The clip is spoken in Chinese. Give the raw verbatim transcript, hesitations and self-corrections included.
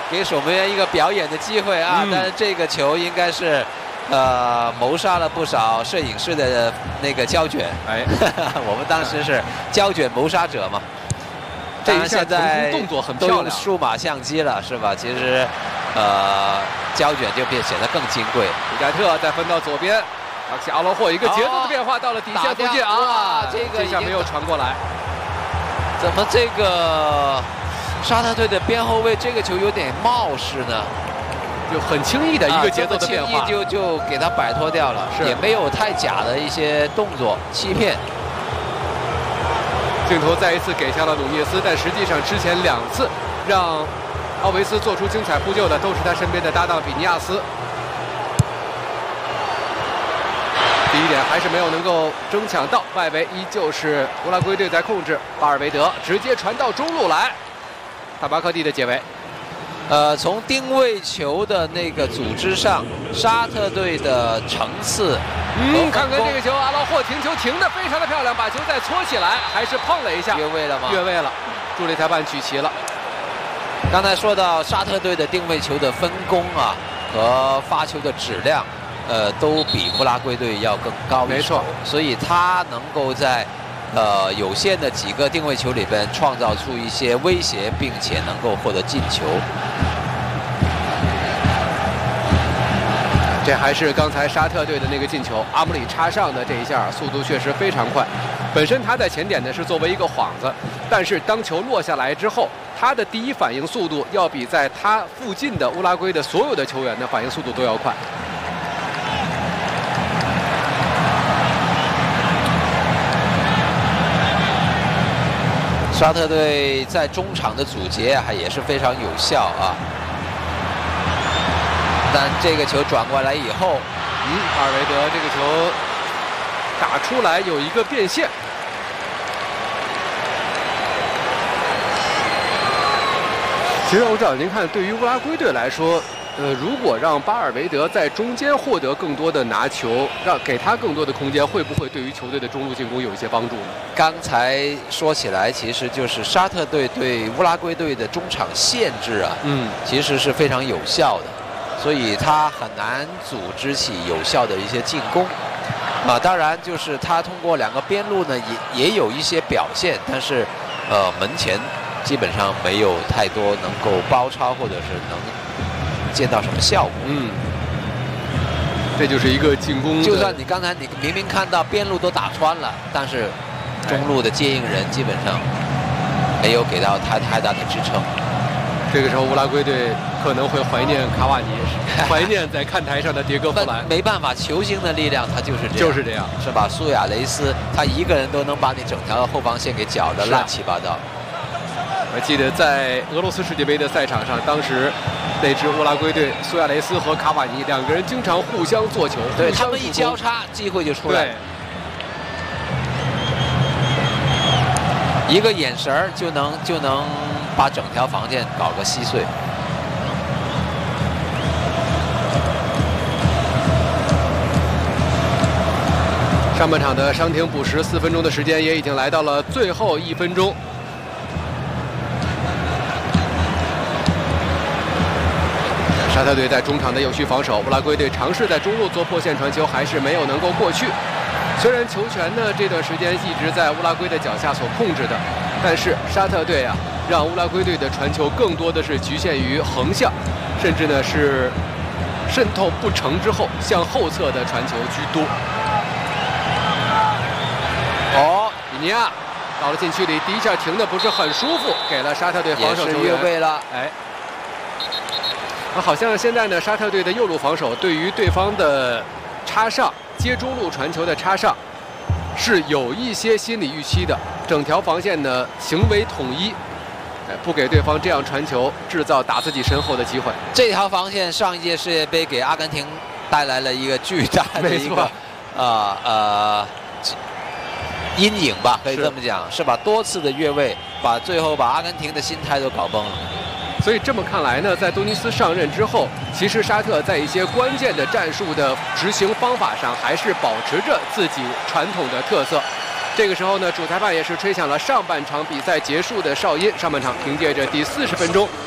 给守门员一个表演的机会啊！嗯、但是这个球应该是。 呃，谋杀了不少摄影师的那个胶卷。哎，我们当时是胶卷谋杀者嘛。 这一现在动作很漂亮， 都用数码相机了，是吧？其实，呃，胶卷就变显得更金贵。 比盖特再分到左边，阿克西阿罗霍一个节奏的变化，到了底线附近啊， 这个一下没有传过来。 怎么这个沙特队的边后卫这个球有点冒失呢？ 就很轻易的一个节奏的变化， 啊、就就给他摆脱掉了，也没有太假的一些动作欺骗。 镜头再一次给向了努涅斯，但实际上之前两次让奥维斯做出精彩扑救的都是他身边的搭档比尼亚斯。第一点还是没有能够争抢到，外围依旧是乌拉圭队在控制，巴尔韦德直接传到中路来，塔巴克蒂的解围。 呃，从定位球的那个组织上，沙特队的层次， 嗯，看看这个球，阿劳霍停球停得非常的漂亮，把球再搓起来，还是碰了一下， 越位了吗？ 越位了，助理裁判举旗了。 刚才说到沙特队的定位球的分工啊，和发球的质量，呃，都比乌拉圭队要更高一筹， 没错， 所以他能够在。 呃，有限的几个定位球里边创造出一些威胁，并且能够获得进球。 这还是刚才沙特队的那个进球，阿姆里插上的这一下，速度确实非常快。本身他在前点呢是作为一个幌子，但是当球落下来之后，他的第一反应速度要比在他附近的乌拉圭的所有的球员的反应速度都要快。 沙特队在中场的阻截还也是非常有效啊，但这个球转过来以后， 嗯，阿尔维德这个球打出来有一个变线。其实，我知道您看，对于乌拉圭队来说。 呃，如果让巴尔维德在中间获得更多的拿球，让给他更多的空间，会不会对于球队的中路进攻有一些帮助呢？ 刚才说起来，其实就是沙特队对乌拉圭队的中场限制啊，嗯，其实是非常有效的，所以他很难组织起有效的一些进攻。啊，当然就是他通过两个边路呢，也也有一些表现，但是，呃，门前基本上没有太多能够包抄或者是能。 见到什么效果？嗯， 这就是一个进攻。 就算你刚才你明明看到边路都打穿了，但是中路的接应人基本上没有给到他太大的支撑。 这个时候，乌拉圭队可能会怀念卡瓦尼，怀念在看台上的迭戈弗兰。 没办法，球星的力量他就是这样， 就是这样， 是吧？苏亚雷斯他一个人都能把你整条后防线给搅得乱七八糟。 我记得在俄罗斯世界杯的赛场上，当时那支乌拉圭队，苏亚雷斯和卡瓦尼两个人经常互相做球， 对他们一交叉，机会就出来了。一个眼神儿就能就能把整条防线搞个稀碎。 上半场的伤停补时，四分钟的时间也已经来到了最后一分钟。 沙特队在中场的有序防守，乌拉圭队尝试在中路做破线传球，还是没有能够过去。虽然球权呢这段时间一直在乌拉圭的脚下所控制的，但是沙特队啊，让乌拉圭队的传球更多的是局限于横向，甚至呢是渗透不成之后向后侧的传球居多。哦，比尼亚到了禁区里，第一下停的不是很舒服，给了沙特队防守球员越位了， 哎。 好像现在呢，沙特队的右路防守对于对方的插上接中路传球的插上是有一些心理预期的，整条防线呢行为统一，不给对方这样传球制造打自己身后的机会。 这条防线上一届世界杯给阿根廷带来了一个巨大的一个呃呃阴影吧，可以这么讲，是吧？多次的越位，把最后把阿根廷的心态都搞崩了。 所以这么看来呢，在多尼斯上任之后，其实沙特在一些关键的战术的执行方法上，还是保持着自己传统的特色。这个时候呢，主裁判也是吹响了上半场比赛结束的哨音。上半场凭借着第四十分钟